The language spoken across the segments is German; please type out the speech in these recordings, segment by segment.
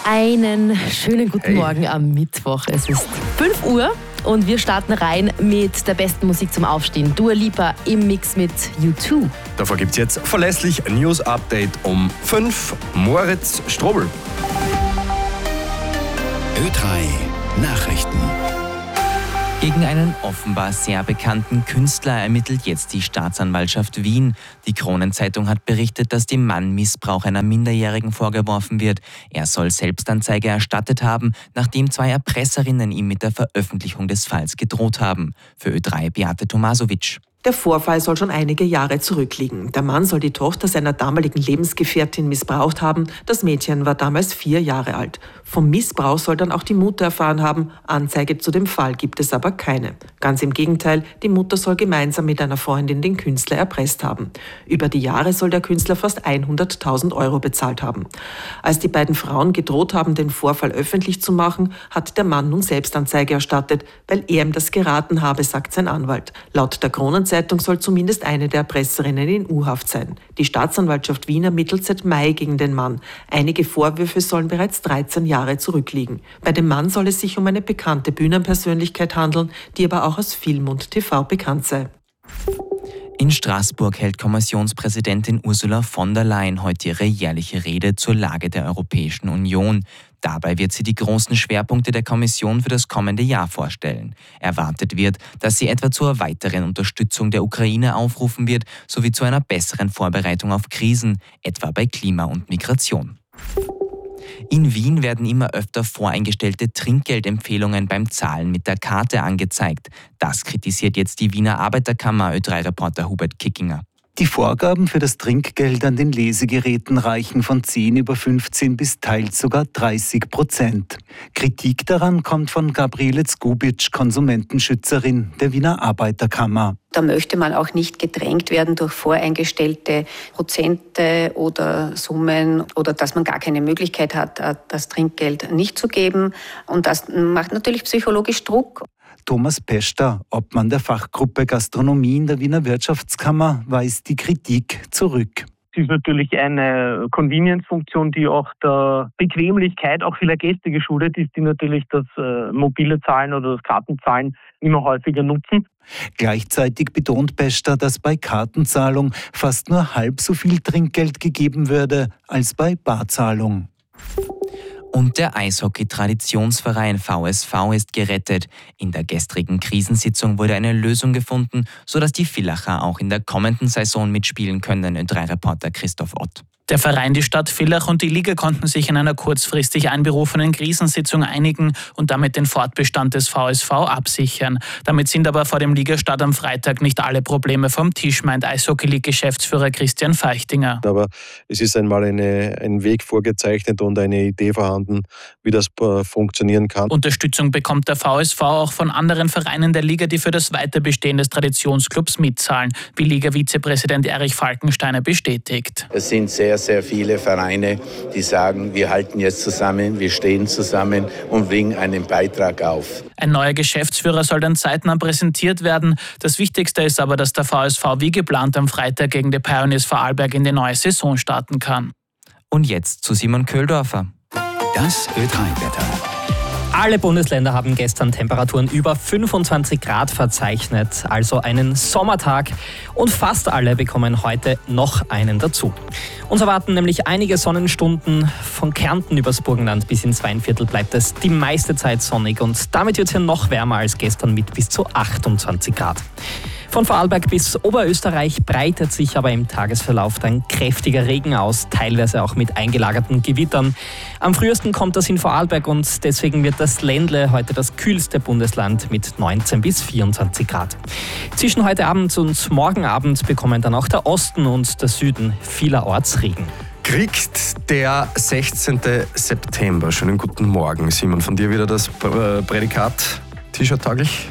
Einen schönen guten Morgen am Mittwoch. Es ist 5 Uhr und wir starten rein mit der besten Musik zum Aufstehen. Dua Lipa im Mix mit U2. Davor gibt es jetzt verlässlich ein News-Update um 5. Moritz Strobel. Ö3 Nachrichten. Gegen einen offenbar sehr bekannten Künstler ermittelt jetzt die Staatsanwaltschaft Wien. Die Kronenzeitung hat berichtet, dass dem Mann Missbrauch einer Minderjährigen vorgeworfen wird. Er soll Selbstanzeige erstattet haben, nachdem 2 Erpresserinnen ihm mit der Veröffentlichung des Falls gedroht haben. Für Ö3 Beate Tomasovic. Der Vorfall soll schon einige Jahre zurückliegen. Der Mann soll die Tochter seiner damaligen Lebensgefährtin missbraucht haben. Das Mädchen war damals 4 Jahre alt. Vom Missbrauch soll dann auch die Mutter erfahren haben. Anzeige zu dem Fall gibt es aber keine. Ganz im Gegenteil, die Mutter soll gemeinsam mit einer Freundin den Künstler erpresst haben. Über die Jahre soll der Künstler fast 100.000 € bezahlt haben. Als die beiden Frauen gedroht haben, den Vorfall öffentlich zu machen, hat der Mann nun Selbstanzeige erstattet, weil er ihm das geraten habe, sagt sein Anwalt. Laut der Kronenzeitung soll zumindest eine der Erpresserinnen in U-Haft sein. Die Staatsanwaltschaft Wien ermittelt seit Mai gegen den Mann. Einige Vorwürfe sollen bereits 13 Jahre zurückliegen. Bei dem Mann soll es sich um eine bekannte Bühnenpersönlichkeit handeln, die aber auch aus Film und TV bekannt sei. In Straßburg hält Kommissionspräsidentin Ursula von der Leyen heute ihre jährliche Rede zur Lage der Europäischen Union. Dabei wird sie die großen Schwerpunkte der Kommission für das kommende Jahr vorstellen. Erwartet wird, dass sie etwa zur weiteren Unterstützung der Ukraine aufrufen wird, sowie zu einer besseren Vorbereitung auf Krisen, etwa bei Klima und Migration. In Wien werden immer öfter voreingestellte Trinkgeldempfehlungen beim Zahlen mit der Karte angezeigt. Das kritisiert jetzt die Wiener Arbeiterkammer, Ö3-Reporter Hubert Kickinger. Die Vorgaben für das Trinkgeld an den Lesegeräten reichen von 10 über 15 bis teils sogar 30%. Kritik daran kommt von Gabriele Zgubic, Konsumentenschützerin der Wiener Arbeiterkammer. Da möchte man auch nicht gedrängt werden durch voreingestellte Prozente oder Summen oder dass man gar keine Möglichkeit hat, das Trinkgeld nicht zu geben. Und das macht natürlich psychologisch Druck. Thomas Pester, Obmann der Fachgruppe Gastronomie in der Wiener Wirtschaftskammer, weist die Kritik zurück. Es ist natürlich eine Convenience-Funktion, die auch der Bequemlichkeit auch vieler Gäste geschuldet ist, die natürlich das mobile Zahlen oder das Kartenzahlen immer häufiger nutzen. Gleichzeitig betont Pester, dass bei Kartenzahlung fast nur halb so viel Trinkgeld gegeben würde als bei Barzahlung. Und der Eishockey-Traditionsverein VSV ist gerettet. In der gestrigen Krisensitzung wurde eine Lösung gefunden, sodass die Villacher auch in der kommenden Saison mitspielen können, Ö3-Reporter Christoph Ott. Der Verein, die Stadt Villach und die Liga konnten sich in einer kurzfristig einberufenen Krisensitzung einigen und damit den Fortbestand des VSV absichern. Damit sind aber vor dem Ligastart am Freitag nicht alle Probleme vom Tisch, meint Eishockey-League-Geschäftsführer Christian Feichtinger. Aber es ist einmal ein Weg vorgezeichnet und eine Idee vorhanden, wie das funktionieren kann. Unterstützung bekommt der VSV auch von anderen Vereinen der Liga, die für das Weiterbestehen des Traditionsclubs mitzahlen, wie Liga-Vizepräsident Erich Falkensteiner bestätigt. Es sind sehr viele Vereine, die sagen, wir halten jetzt zusammen, wir stehen zusammen und bringen einen Beitrag auf. Ein neuer Geschäftsführer soll dann zeitnah präsentiert werden. Das Wichtigste ist aber, dass der VSV wie geplant am Freitag gegen die Pioneers Vorarlberg in die neue Saison starten kann. Und jetzt zu Simon Köhldorfer. Das Ö3-Wetter. Alle Bundesländer haben gestern Temperaturen über 25 Grad verzeichnet, also einen Sommertag. Und fast alle bekommen heute noch einen dazu. Uns erwarten nämlich einige Sonnenstunden. Von Kärnten übers Burgenland bis ins Weinviertel bleibt es die meiste Zeit sonnig. Und damit wird es hier noch wärmer als gestern mit bis zu 28 Grad. Von Vorarlberg bis Oberösterreich breitet sich aber im Tagesverlauf dann kräftiger Regen aus, teilweise auch mit eingelagerten Gewittern. Am frühesten kommt das in Vorarlberg und deswegen wird das Ländle heute das kühlste Bundesland mit 19 bis 24 Grad. Zwischen heute Abend und morgen Abend bekommen dann auch der Osten und der Süden vielerorts Regen. Kriegt der 16. September. Schönen guten Morgen, Simon. Von dir wieder das Prädikat T-Shirt-tauglich?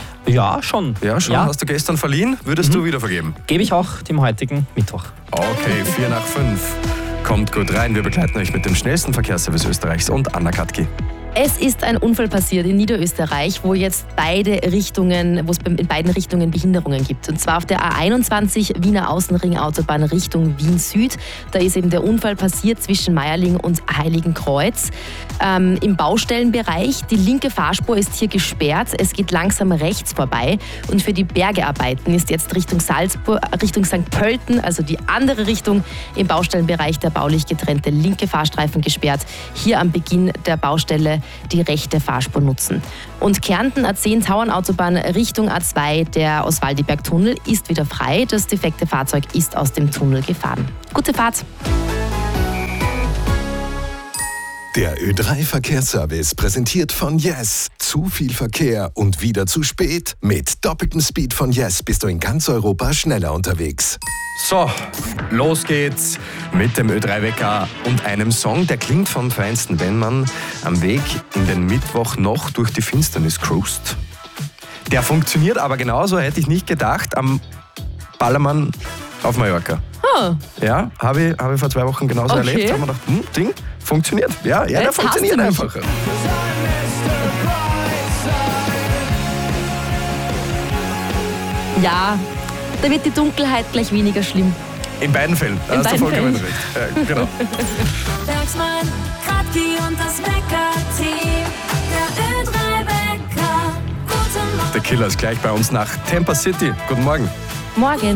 Ja, schon. Ja, schon. Ja. Hast du gestern verliehen? Würdest du wieder vergeben? Gebe ich auch dem heutigen Mittwoch. Okay, 4 nach 5. Kommt gut rein. Wir begleiten euch mit dem schnellsten Verkehrsservice Österreichs und Anna Katki. Es ist ein Unfall passiert in Niederösterreich, wo es in beiden Richtungen Behinderungen gibt. Und zwar auf der A21 Wiener Außenring-Autobahn Richtung Wien Süd. Da ist eben der Unfall passiert zwischen Meierling und Heiligenkreuz. Im Baustellenbereich, die linke Fahrspur ist hier gesperrt. Es geht langsam rechts vorbei. Und für die Bergearbeiten ist jetzt Richtung St. Pölten, also die andere Richtung, im Baustellenbereich der baulich getrennte linke Fahrstreifen gesperrt. Hier am Beginn der Baustelle die rechte Fahrspur nutzen. Und Kärnten A10 Tauernautobahn Richtung A2, der Oswaldiberg-Tunnel, ist wieder frei. Das defekte Fahrzeug ist aus dem Tunnel gefahren. Gute Fahrt! Der Ö3-Verkehrsservice präsentiert von Yes. Zu viel Verkehr und wieder zu spät? Mit doppeltem Speed von Yes bist du in ganz Europa schneller unterwegs. So, los geht's mit dem Ö3-Wecker und einem Song, der klingt vom Feinsten, wenn man am Weg in den Mittwoch noch durch die Finsternis cruist. Der funktioniert aber genauso, hätte ich nicht gedacht, am Ballermann auf Mallorca. Ja, habe ich vor 2 Wochen genauso erlebt. Da haben wir gedacht, Ding, funktioniert. Ja, der funktioniert einfach. Ja, da wird die Dunkelheit gleich weniger schlimm. In beiden Fällen, da hast du vollkommen recht. Ja, genau. Bergsmann, Kratki und das Wecker-Team. Der Ö3-Wecker. Guten Morgen. Der Killer ist gleich bei uns nach Tampa City. Guten Morgen. Morgen.